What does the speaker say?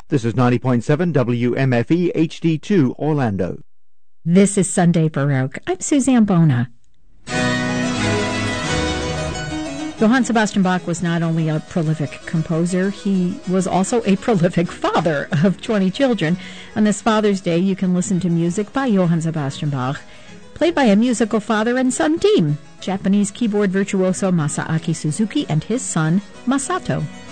This is 90.7 WMFE HD2 Orlando. This is Sunday Baroque. I'm Suzanne Bona. Johann Sebastian Bach was not only a prolific composer, he was also a prolific father of 20 children. On this Father's Day, you can listen to music by Johann Sebastian Bach, played by a musical father and son team, Japanese keyboard virtuoso Masaaki Suzuki and his son, Masato.